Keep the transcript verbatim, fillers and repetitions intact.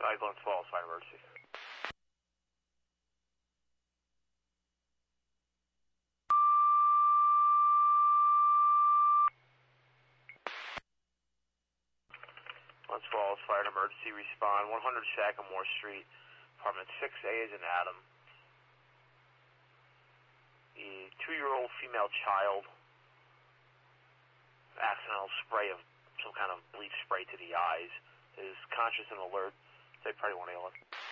Side Glens Falls, fire emergency. Glens Falls, fire and emergency, respond. one hundred Sagamore Street, apartment six A is in Adam. A two-year-old female child, accidental spray of some kind of bleach spray to the eyes, is conscious and alert. They probably want to